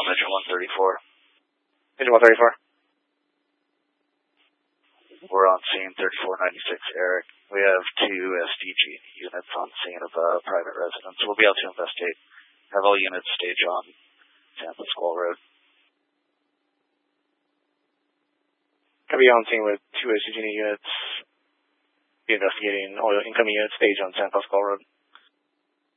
Engine 134. Engine 134. We're on scene 3496, Eric. We have 2 SDG units on scene of a private residence. We'll be able to investigate. Have all units stage on San Pasqual Road. Copy, on scene with 2 SDG units. Be investigating all incoming units stage on San Pasqual Road.